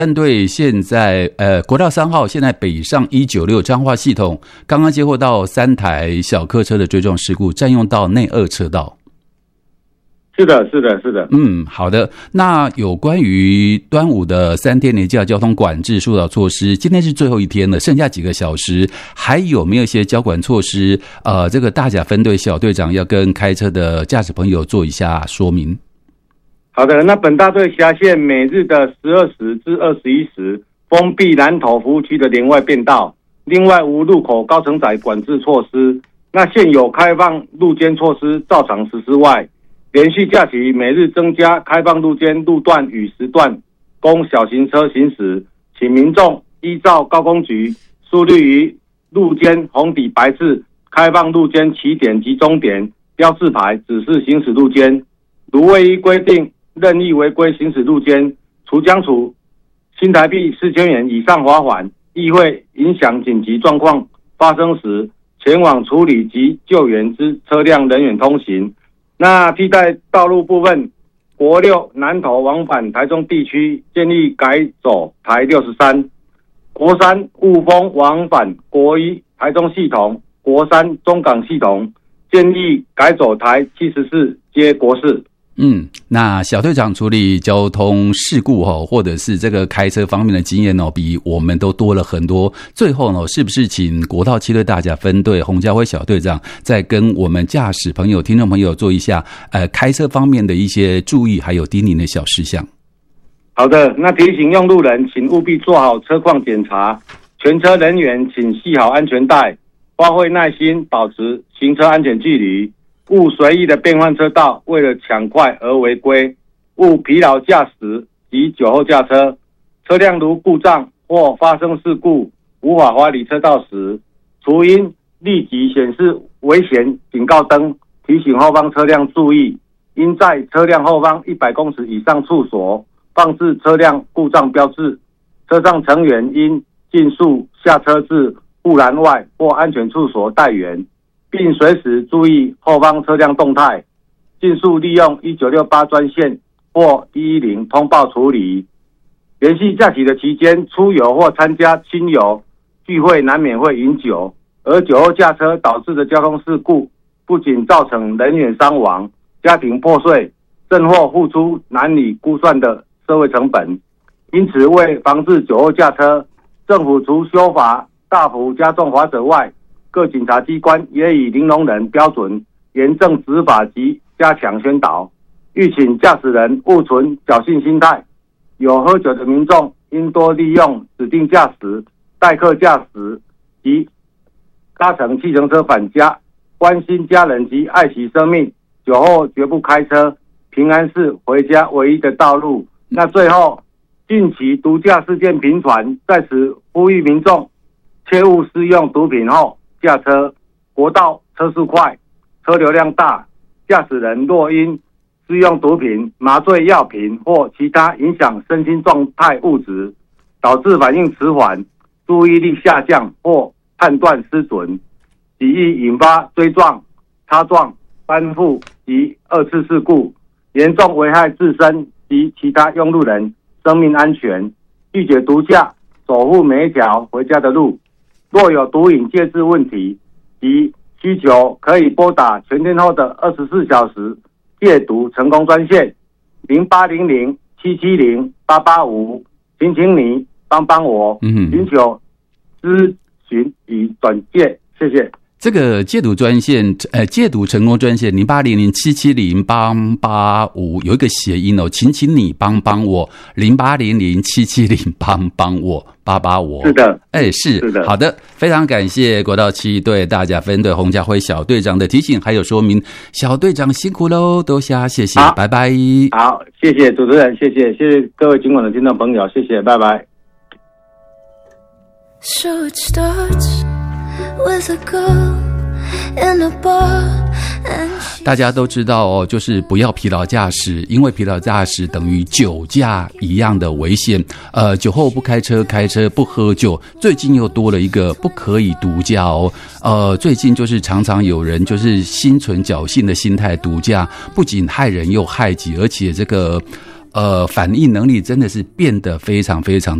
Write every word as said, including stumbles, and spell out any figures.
战队现在呃国道三号现在北上一九六彰化系统刚刚接获到三台小客车的追撞事故，占用到内二车道。 是的，是的，是的。 嗯，好的。那有关于端午的三天连假交通管制疏导措施，今天是最后一天了，剩下几个小时，还有没有一些交管措施？呃，这个大甲分队小队长要跟开车的驾驶朋友做一下说明。 好的，那本大队辖线每日的十二时至二十一时封闭南投服务区的连外便道，另外无路口高承载管制措施。那现有开放路肩措施照常实施外，连续假期每日增加开放路肩路段与时段供小型车行驶，请民众依照高工局树立于路肩红底白字开放路肩起点及终点标示牌指示行驶路肩，如未依规定任意违规行驶路肩，除将处新台币四千元以上罚款，亦会影响紧急状况发生时前往处理及救援之车辆人员通行。那替代道路部分，国六南投往返台中地区建议改走台六十三，国三雾峰往返国一台中系统，国三中港系统建议改走台七十四接国四。 嗯，那小队长处理交通事故哦，或者是这个开车方面的经验哦，比我们都多了很多。最后呢，是不是请国道七队大甲分队洪家辉小队长再跟我们驾驶朋友、听众朋友做一下呃开车方面的一些注意还有叮咛的小事项？ 好的，那提醒用路人，请务必做好车况检查，全车人员请系好安全带，发挥耐心，保持行车安全距离。勿随意的变换车道，为了抢快而违规。勿疲劳驾驶及酒后驾车。车辆如故障或发生事故无法滑离车道时，除应立即显示危险警告灯，提醒后方车辆注意，应在车辆后方一百公尺以上处所放置车辆故障标志。车上成员应尽速下车至护栏外或安全处所待援，并随时注意后方车辆动态，尽速利用一九六八专线或一一零通报处理。连续假期的期间，出游或参加亲友聚会难免会饮酒，而酒后驾车导致的交通事故，不仅造成人员伤亡、家庭破碎，甚或付出难以估算的社会成本。因此，为防治酒后驾车，政府除修法大幅加重罚则外，各警察机关也以零容忍标准严正执法及加强宣导，欲请驾驶人勿存侥幸心态。有喝酒的民众应多利用指定驾驶、代客驾驶及搭乘计程车返家，关心家人及爱惜生命。酒后绝不开车，平安是回家唯一的道路。那最后，近期毒驾事件频传，在此呼吁民众切勿施用毒品后驾车。国道车速快，车流量大，驾驶人若因施用毒品、麻醉药品或其他影响身心状态物质，导致反应迟缓、注意力下降或判断失准，极易引发追撞、擦撞、翻覆及二次事故，严重危害自身及其他用路人生命安全。拒绝毒驾，守护每一条回家的路。若有毒瘾戒治问题及需求，可以拨打全天候的二十四小时戒毒成功专线零八零零七七零八八五，请请你帮帮我，寻求咨询与转介，谢谢。 这个戒毒专线，呃，戒毒成功专线零八零零七七零八八五有一个谐音哦，请请你帮帮我，零八零零七七零帮帮我八八五。 是的， 哎，是是的， 好的，非常感谢国道七队大甲分队洪家辉小队长的提醒还有说明，小队长辛苦喽，多谢谢谢，拜拜。 好，谢谢主持人，谢谢，谢谢各位警广的听众朋友，谢谢，拜拜。 So it starts with a girl in a bar and 大家都知道哦，就是不要疲劳驾驶，因为疲劳驾驶等于酒驾一样的危险。呃，酒后不开车，开车不喝酒。最近又多了一个不可以毒驾哦。呃，最近就是常常有人就是心存侥幸的心态毒驾，不仅害人又害己，而且这个。 呃反应能力真的是变得非常非常